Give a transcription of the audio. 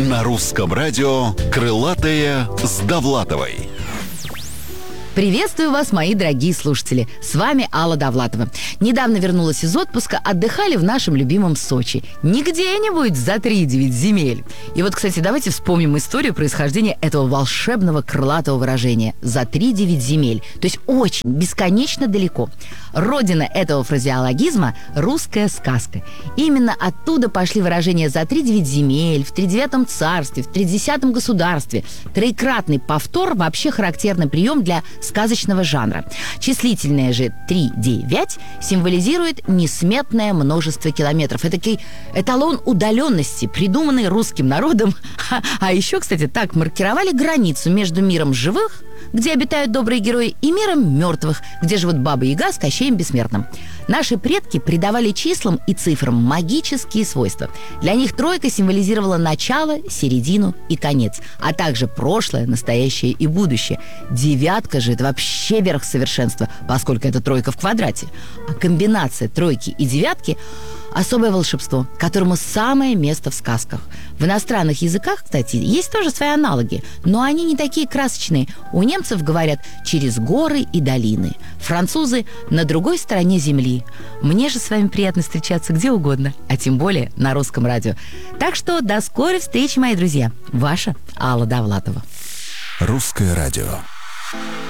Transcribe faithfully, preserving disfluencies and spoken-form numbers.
На русском радио «Крылатая с Довлатовой». Приветствую вас, мои дорогие слушатели. С вами Алла Довлатова. Недавно вернулась из отпуска, отдыхали в нашем любимом Сочи. Не где-нибудь за три-девять земель. И вот, кстати, давайте вспомним историю происхождения этого волшебного крылатого выражения «за три-девять земель». То есть очень, бесконечно далеко. Родина этого фразеологизма – русская сказка. Именно оттуда пошли выражения «за три-девять земель», «в тридевятом царстве», «в тридесятом государстве». Троекратный повтор – вообще характерный прием для сказочного жанра. Числительное же три-девять символизирует несметное множество километров. Это такой эталон удаленности, придуманный русским народом. А, а еще, кстати, так маркировали границу между миром живых, где обитают добрые герои, и миром мертвых, где живут Баба-Яга с Кощеем Бессмертным. Наши предки придавали числам и цифрам магические свойства. Для них тройка символизировала начало, середину и конец, а также прошлое, настоящее и будущее. Девятка же – это вообще верх совершенства, поскольку это тройка в квадрате. А комбинация тройки и девятки – особое волшебство, которому самое место в сказках. В иностранных языках, кстати, есть тоже свои аналоги, но они не такие красочные. У немцев говорят «через горы и долины», французы «на другой стороне земли». Мне же с вами приятно встречаться где угодно, а тем более на русском радио. Так что до скорой встречи, мои друзья. Ваша Алла Довлатова. Русское радио.